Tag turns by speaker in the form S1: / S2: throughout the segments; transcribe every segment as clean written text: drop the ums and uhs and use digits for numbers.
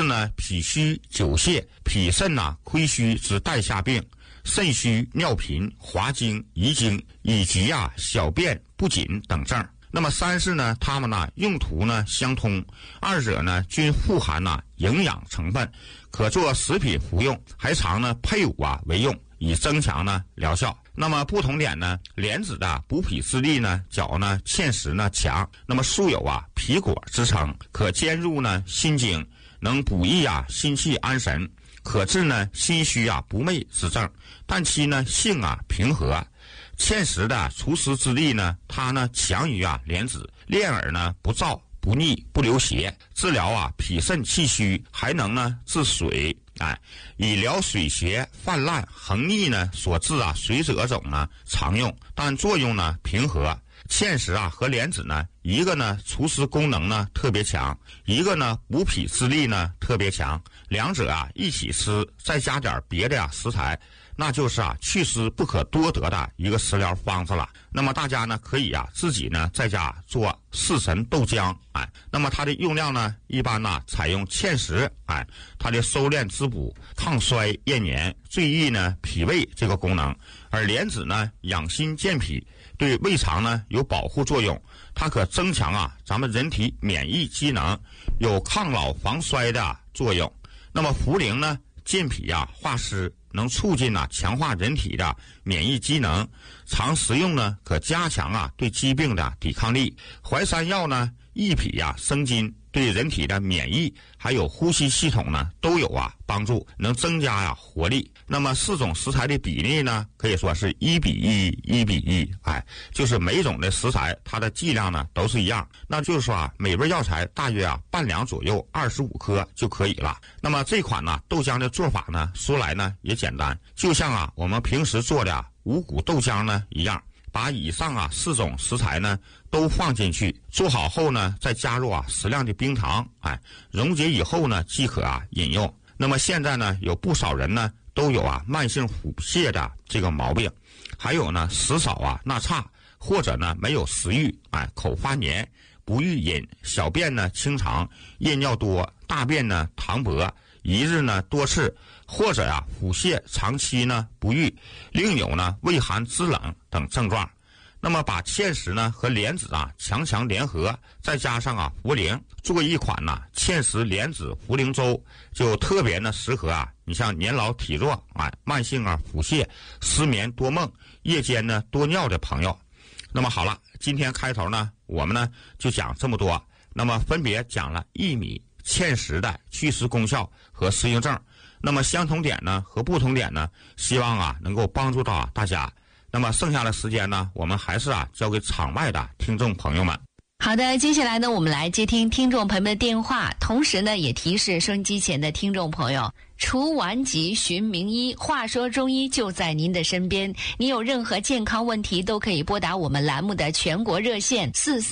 S1: 呢，脾虚久泻、脾肾亏虚之带下病，肾虚、尿频、滑精、遗精，以及小便不紧等症。那么三是呢，它们用途相通，二者均富含营养成分，可做食品服用，还常配伍为用，以增强疗效。那么不同点呢，莲子的补脾之力较芡实强。那么素有脾果之称，可兼入心经，能补益心气安神，可治心虚不寐之症，但其性平和。芡实的除湿之力它强于莲子，炼而不燥不腻不流血，治疗脾肾气虚，还能治水，以疗水邪泛滥横逆所致水褶肿常用，但作用平和。芡实和莲子一个除湿功能特别强，一个补脾之力特别强，两者一起吃，再加点别的食材，那就是祛湿不可多得的一个食疗方子了。那么大家可以自己在家做四神豆浆，那么它的用量一般采用芡实，它的收敛滋补、抗衰延年、最益脾胃这个功能，而莲子养心健脾，对胃肠有保护作用，它可增强咱们人体免疫机能，有抗老防衰的作用。那么茯苓健脾化湿，能促进强化人体的免疫机能，常食用可加强对疾病的抵抗力。淮山药益脾生津，对人体的免疫还有呼吸系统都有帮助，能增加活力。那么四种食材的比例可以说是1比1，1比1，就是每种的食材它的剂量都是一样，那就是说每味药材大约半两左右，25克就可以了。那么这款豆浆的做法说来也简单，就像我们平时做的五谷豆浆一样，把以上4种食材都放进去，做好后再加入适量的冰糖，溶解以后即可饮用。那么现在有不少人都有慢性腹泻的这个毛病，还有食少纳差，或者没有食欲，口发黏，不欲饮，小便清长，夜尿多，大便溏薄，一日多次，或者腹泻长期不愈，另有胃寒肢冷等症状。那么把芡实和莲子强联合，再加上茯苓，做一款芡实莲子茯苓粥，就特别适合你像年老体弱，慢性腹泻、失眠多梦、夜间多尿的朋友。那么好了，今天开头我们就讲这么多，那么分别讲了薏米、芡实的祛湿功效和适应症。那么相同点和不同点希望能够帮助到大家。那么剩下的时间我们还是交给场外的听众朋友们。
S2: 好的，接下来我们来接听听众朋友们的电话，同时也提示收音机前的听众朋友，除顽疾寻名医，话说中医就在您的身边。你有任何健康问题都可以拨打我们栏目的全国热线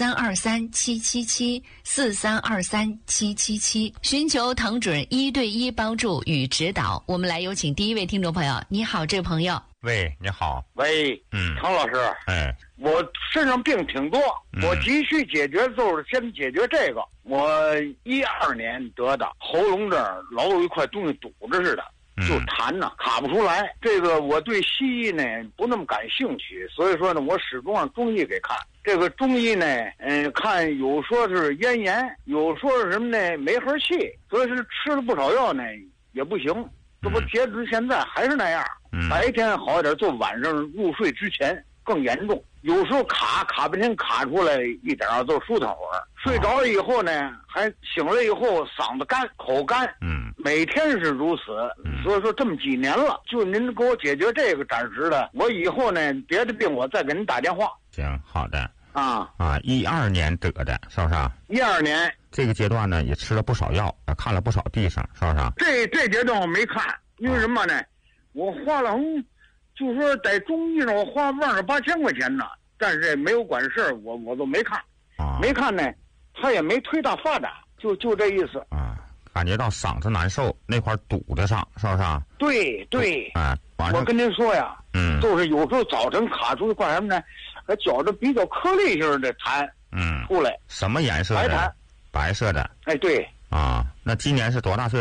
S2: 4323777743237777，寻求藤准1对1帮助与指导。我们来有请第一位听众朋友。你好，这位朋友。
S1: 喂，你好。
S3: 喂，常老师。我身上病挺多，我急需解决就是先解决这个。我12年得的喉咙这儿老有一块东西堵着似的，就痰卡不出来。这个我对西医不那么感兴趣，所以说我始终让中医给看。这个中医看有说是咽炎，有说是什么没核气，所以是吃了不少药也不行。这不截止现在还是那样，白天好一点，就晚上入睡之前更严重。有时候卡半天卡出来一点就舒坦会儿，睡着了以后还醒了以后嗓子干口干，每天是如此。所以说这么几年了，就您给我解决这个暂时的，我以后别的病我再给您打电话。
S1: 行，好的。12年得的，是不是
S3: ？12年
S1: 这个阶段也吃了不少药，看了不少地上，是不是？
S3: 这阶段我没看，因为什么呢？我花了就说在中医上我花18000块钱呢，但是也没有管事儿，我都没看，没看他也没推大发展，就这意思
S1: 感觉到嗓子难受，那块堵得上，是不是？
S3: 对我跟您说呀，都是有时候早晨卡出一块什么呢，还觉着比较颗粒性的痰，出来。
S1: 什么颜色的？白色的。
S3: 对。
S1: 那今年是多大岁？